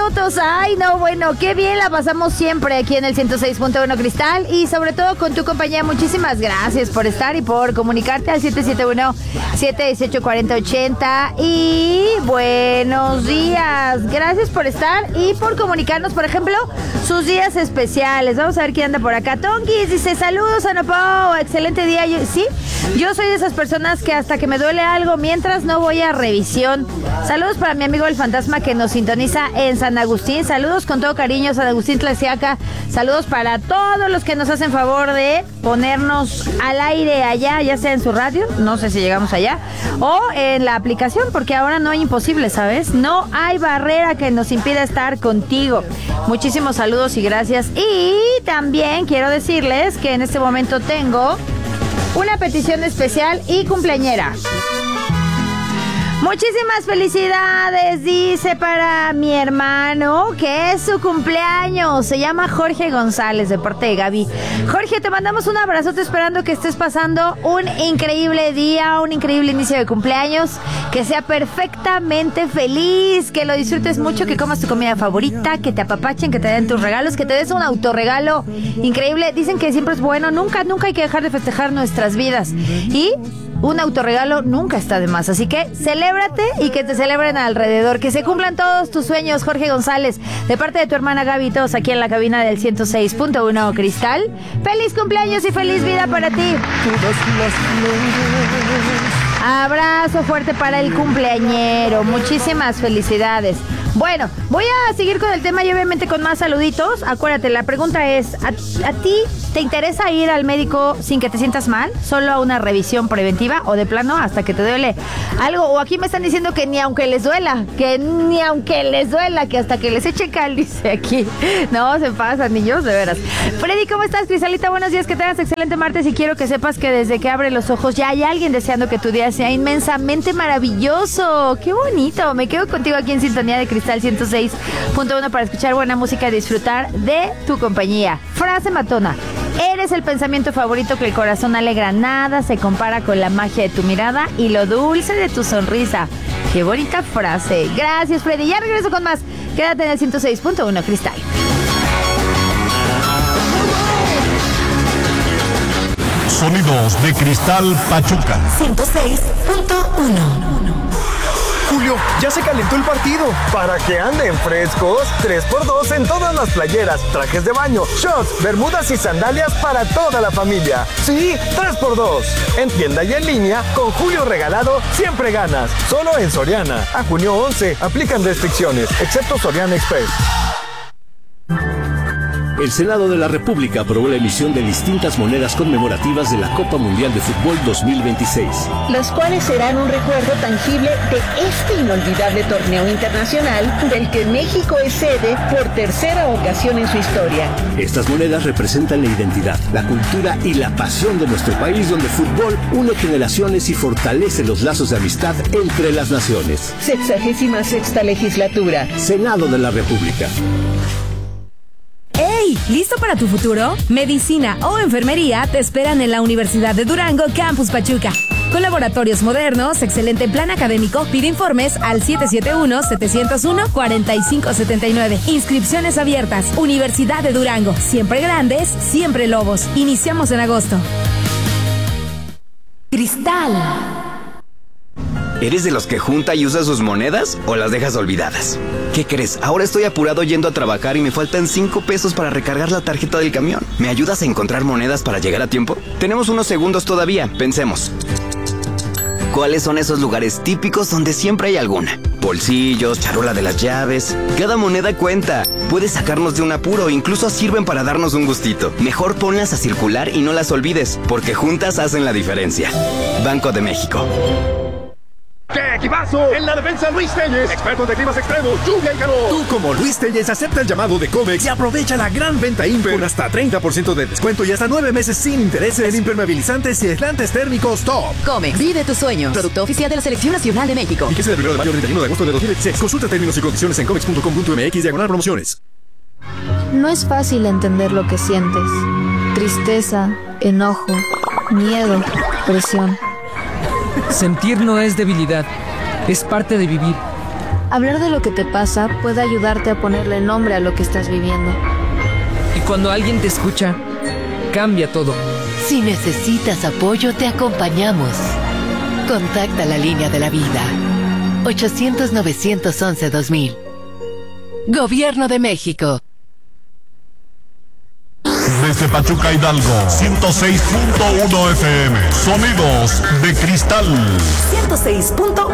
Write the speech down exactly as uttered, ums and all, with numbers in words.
minutos. Ay, no, bueno, qué bien la pasamos siempre aquí en el ciento seis punto uno Cristal y sobre todo con tu compañía. Muchísimas gracias por estar y por comunicarte al siete siete uno, siete uno ocho, cuatro cero ocho cero. Y buenos días. Gracias por estar y por comunicarnos, por ejemplo, sus días especiales. Vamos a ver quién anda por acá. Tonguis dice, saludos, Anopao. Excelente día. Yo, sí, yo soy de esas personas que hasta que me duele algo, mientras no voy a revisión. Saludos para mi amigo el fantasma que nos sintoniza en San Agustín. Saludos con todo cariño, San Agustín Tlaxiaca. Saludos para todos los que nos hacen favor de ponernos al aire allá, ya sea en su radio, no sé si llegamos allá, o en la aplicación, porque ahora no hay imposible, ¿sabes? No hay barrera que nos impida estar contigo. Muchísimos saludos y gracias. Y también quiero decirles que en este momento tengo una petición especial y cumpleañera. Muchísimas felicidades, dice, para mi hermano, que es su cumpleaños. Se llama Jorge González, de parte de Gaby. Jorge, te mandamos un abrazote esperando que estés pasando un increíble día, un increíble inicio de cumpleaños, que sea perfectamente feliz, que lo disfrutes mucho, que comas tu comida favorita, que te apapachen, que te den tus regalos, que te des un autorregalo increíble. Dicen que siempre es bueno, nunca, nunca hay que dejar de festejar nuestras vidas. Y un autorregalo nunca está de más, así que celébrate y que te celebren alrededor, que se cumplan todos tus sueños, Jorge González, de parte de tu hermana Gaby, todos aquí en la cabina del ciento seis punto uno Cristal. Feliz cumpleaños y feliz vida para ti. Abrazo fuerte para el cumpleañero, muchísimas felicidades. Bueno, voy a seguir con el tema y obviamente con más saluditos. Acuérdate, la pregunta es, ¿a, a ti te interesa ir al médico sin que te sientas mal? ¿Solo a una revisión preventiva o de plano hasta que te duele algo? O aquí me están diciendo que ni aunque les duela, que ni aunque les duela, que hasta que les eche cal, dice aquí. No, se pasan, niños, de veras. Freddy, ¿cómo estás? Crisalita, buenos días, que tengas excelente martes y quiero que sepas que desde que abre los ojos ya hay alguien deseando que tu día sea inmensamente maravilloso. ¡Qué bonito! Me quedo contigo aquí en sintonía de Cristal ciento seis punto uno para escuchar buena música y disfrutar de tu compañía. Frase matona. Eres el pensamiento favorito que el corazón alegra. Nada se compara con la magia de tu mirada y lo dulce de tu sonrisa. ¡Qué bonita frase! Gracias, Freddy. Ya regreso con más. Quédate en el ciento seis punto uno Cristal. Sonidos de Cristal Pachuca. ciento seis punto uno. Julio, ya se calentó el partido. Para que anden frescos, tres por dos en todas las playeras, trajes de baño, shorts, bermudas y sandalias para toda la familia. Sí, tres por dos. En tienda y en línea, con Julio regalado, siempre ganas. Solo en Soriana. A junio once, aplican restricciones, excepto Soriana Express. El Senado de la República aprobó la emisión de distintas monedas conmemorativas de la Copa Mundial de Fútbol dos mil veintiséis. Los cuales serán un recuerdo tangible de este inolvidable torneo internacional del que México es sede por tercera ocasión en su historia. Estas monedas representan la identidad, la cultura y la pasión de nuestro país, donde el fútbol une generaciones y fortalece los lazos de amistad entre las naciones. Sexagésima sexta legislatura. Senado de la República. ¡Hey! ¿Listo para tu futuro? Medicina o enfermería te esperan en la Universidad de Durango, Campus Pachuca. Con laboratorios modernos, excelente plan académico, pide informes al siete siete uno, siete cero uno, cuatro cinco siete nueve. Inscripciones abiertas. Universidad de Durango. Siempre grandes, siempre lobos. Iniciamos en agosto. Cristal. ¿Eres de los que junta y usa sus monedas o las dejas olvidadas? ¿Qué crees? Ahora estoy apurado yendo a trabajar y me faltan cinco pesos para recargar la tarjeta del camión. ¿Me ayudas a encontrar monedas para llegar a tiempo? Tenemos unos segundos todavía. Pensemos. ¿Cuáles son esos lugares típicos donde siempre hay alguna? Bolsillos, charola de las llaves. Cada moneda cuenta. Puede sacarnos de un apuro, incluso sirven para darnos un gustito. Mejor ponlas a circular y no las olvides, porque juntas hacen la diferencia. Banco de México. ¡Qué equipazo! En la defensa, Luis Telles, experto de climas extremos, lluvia y calor. Tú, como Luis Telles, acepta el llamado de Comex y aprovecha la gran venta Imper con hasta treinta por ciento de descuento y hasta nueve meses sin intereses en impermeabilizantes y aislantes térmicos top. Comex, vive tus sueños. Producto oficial de la Selección Nacional de México. Fíjese del primero de mayo al treinta y uno de agosto de dos mil veintiséis. Consulta términos y condiciones en comex punto com punto m x diagonal promociones. No es fácil entender lo que sientes. Tristeza, enojo, miedo, presión. Sentir no es debilidad, es parte de vivir. Hablar de lo que te pasa puede ayudarte a ponerle nombre a lo que estás viviendo. Y cuando alguien te escucha, cambia todo. Si necesitas apoyo, te acompañamos. Contacta la línea de la vida. ochocientos, novecientos once, dos mil. Gobierno de México. Desde Pachuca, Hidalgo, ciento seis punto uno F M. Sonidos de cristal. ciento seis punto